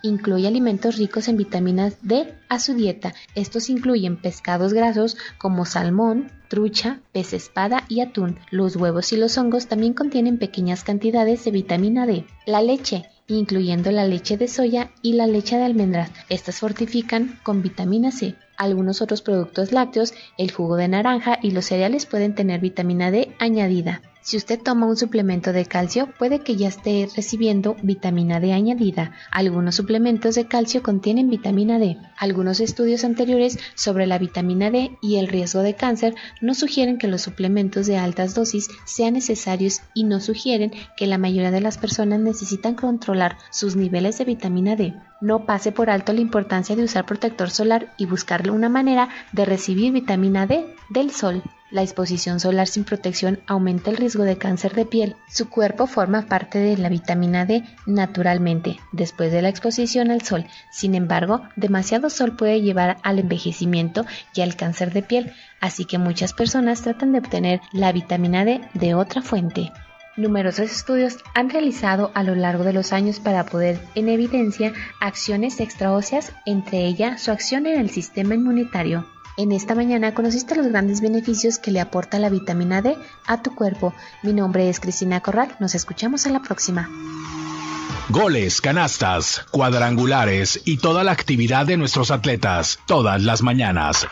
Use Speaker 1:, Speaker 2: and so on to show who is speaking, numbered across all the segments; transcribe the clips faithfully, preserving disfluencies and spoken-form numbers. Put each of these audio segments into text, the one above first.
Speaker 1: incluye alimentos ricos en vitamina D a su dieta. Estos incluyen pescados grasos como salmón, trucha, pez espada y atún. Los huevos y los hongos también contienen pequeñas cantidades de vitamina D. La leche, incluyendo la leche de soya y la leche de almendras. Estas fortifican con vitamina C. Algunos otros productos lácteos, el jugo de naranja y los cereales pueden tener vitamina D añadida. Si usted toma un suplemento de calcio, puede que ya esté recibiendo vitamina D añadida. Algunos suplementos de calcio contienen vitamina D. Algunos estudios anteriores sobre la vitamina D y el riesgo de cáncer no sugieren que los suplementos de altas dosis sean necesarios y no sugieren que la mayoría de las personas necesitan controlar sus niveles de vitamina D. No pase por alto la importancia de usar protector solar y buscarle una manera de recibir vitamina D del sol. La exposición solar sin protección aumenta el riesgo de cáncer de piel. Su cuerpo forma parte de la vitamina D naturalmente, después de la exposición al sol. Sin embargo, demasiado sol puede llevar al envejecimiento y al cáncer de piel, así que muchas personas tratan de obtener la vitamina D de otra fuente. Numerosos estudios han realizado a lo largo de los años para poner en evidencia acciones extraóseas, entre ellas su acción en el sistema inmunitario. En esta mañana conociste los grandes beneficios que le aporta la vitamina D a tu cuerpo. Mi nombre es Cristina Corral, nos escuchamos en la próxima.
Speaker 2: Goles, canastas, cuadrangulares y toda la actividad de nuestros atletas, todas las mañanas.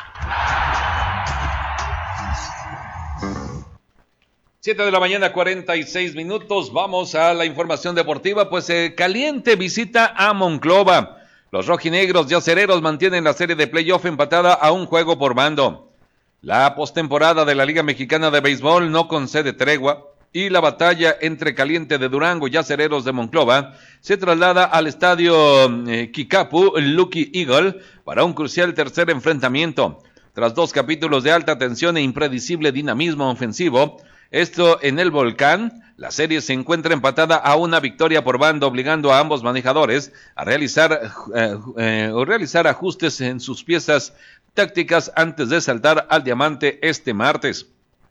Speaker 3: siete de la mañana, cuarenta y seis minutos. Vamos a la información deportiva. Pues eh, Caliente visita a Monclova. Los rojinegros y acereros mantienen la serie de playoff empatada a un juego por bando. La postemporada de la Liga Mexicana de Béisbol no concede tregua y la batalla entre Caliente de Durango y Acereros de Monclova se traslada al estadio eh, Kikapu Lucky Eagle para un crucial tercer enfrentamiento. Tras dos capítulos de alta tensión e impredecible dinamismo ofensivo, esto en el Volcán, la serie se encuentra empatada a una victoria por bando, obligando a ambos manejadores a realizar, eh, eh, o realizar ajustes en sus piezas tácticas antes de saltar al diamante este martes.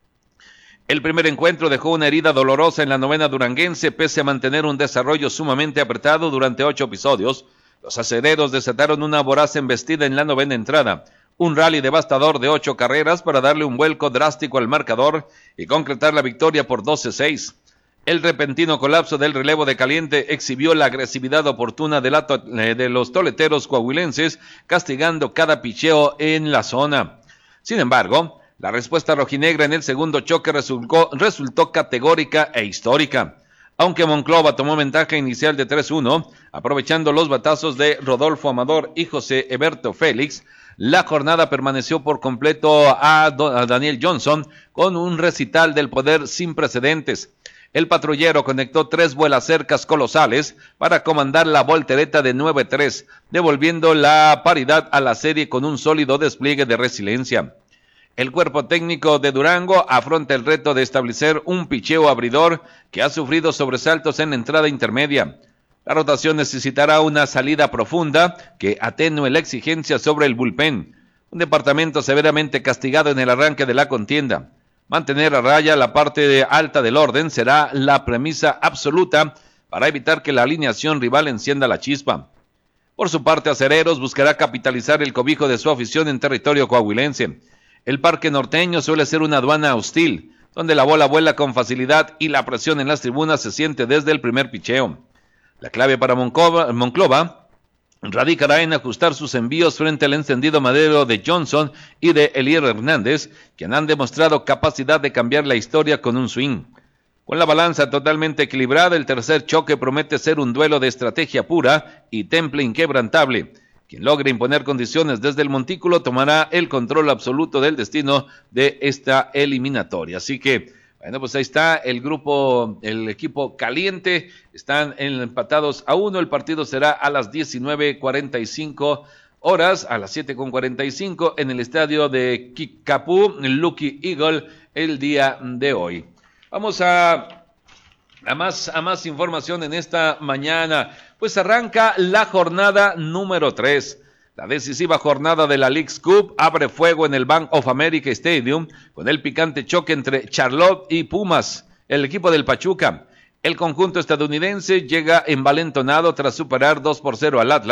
Speaker 3: El primer encuentro dejó una herida dolorosa en la novena duranguense, pese a mantener un desarrollo sumamente apretado durante ocho episodios. Los acereros desataron una voraz embestida en la novena entrada. Un rally devastador de ocho carreras para darle un vuelco drástico al marcador y concretar la victoria por doce seis. El repentino colapso del relevo de Caliente exhibió la agresividad oportuna de, la to- de los toleteros coahuilenses, castigando cada picheo en la zona. Sin embargo, la respuesta rojinegra en el segundo choque resultó, resultó categórica e histórica. Aunque Monclova tomó ventaja inicial de tres uno, aprovechando los batazos de Rodolfo Amador y José Eberto Félix, la jornada permaneció por completo a, Do- a Daniel Johnson con un recital del poder sin precedentes. El patrullero conectó tres vuelas cercas colosales para comandar la voltereta de nueve tres, devolviendo la paridad a la serie con un sólido despliegue de resiliencia. El cuerpo técnico de Durango afronta el reto de establecer un picheo abridor que ha sufrido sobresaltos en la entrada intermedia. La rotación necesitará una salida profunda que atenúe la exigencia sobre el bullpen, un departamento severamente castigado en el arranque de la contienda. Mantener a raya la parte alta del orden será la premisa absoluta para evitar que la alineación rival encienda la chispa. Por su parte, Acereros buscará capitalizar el cobijo de su afición en territorio coahuilense. El Parque Norteño suele ser una aduana hostil, donde la bola vuela con facilidad y la presión en las tribunas se siente desde el primer picheo. La clave para Monclova, Monclova radicará en ajustar sus envíos frente al encendido madero de Johnson y de Elier Hernández, quien han demostrado capacidad de cambiar la historia con un swing. Con la balanza totalmente equilibrada, el tercer choque promete ser un duelo de estrategia pura y temple inquebrantable. Quien logre imponer condiciones desde el montículo tomará el control absoluto del destino de esta eliminatoria. Así que, bueno, pues ahí está el grupo, el equipo Caliente, están empatados a uno, el partido será a las diecinueve cuarenta y cinco horas, a las siete con cuarenta y cinco en el estadio de Kikapu Lucky Eagle el día de hoy. Vamos a, a, más, a más información en esta mañana. Pues arranca la jornada número tres. La decisiva jornada de la Leagues Cup abre fuego en el Bank of America Stadium con el picante choque entre Charlotte y Pumas, el equipo del Pachuca. El conjunto estadounidense llega envalentonado tras superar dos por cero al Atlas.